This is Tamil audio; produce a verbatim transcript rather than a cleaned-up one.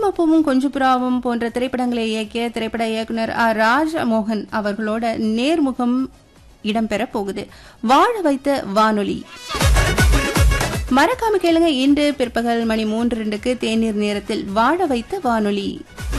பூவும் அப்பவும் கொஞ்சுபுறாவும் போன்ற திரைப்படங்களை இயக்கிய திரைப்பட இயக்குனர் ஆர் ராஜமோகன் அவர்களோட நேர்முகம் இடம்பெற போகுது. வாழ வைத்த வானொலி மறக்காம கேளுங்க. இன்று பிற்பகல் மணி மூன்று ரெண்டுக்கு தேநீர் நேரத்தில் வாழ வைத்த வானொலி.